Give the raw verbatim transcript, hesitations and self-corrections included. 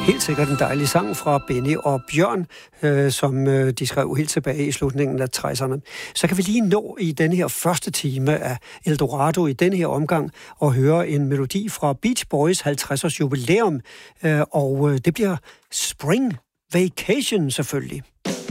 Helt sikkert en dejlig sang fra Benny og Bjørn, øh, som øh, de skrev helt tilbage i slutningen af tresserne. Så kan vi lige nå i denne her første time af Eldorado i denne her omgang og høre en melodi fra Beach Boys halvtreds års jubilæum, øh, og øh, det bliver Spring Vacation selvfølgelig.